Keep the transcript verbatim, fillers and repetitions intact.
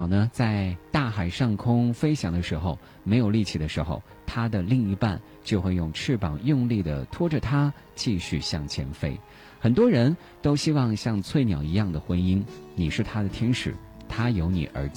呢，在大海上空飞翔的时候，没有力气的时候，它的另一半就会用翅膀用力地拖着它继续向前飞。很多人都希望像翠鸟一样的婚姻，你是他的天使，他有你而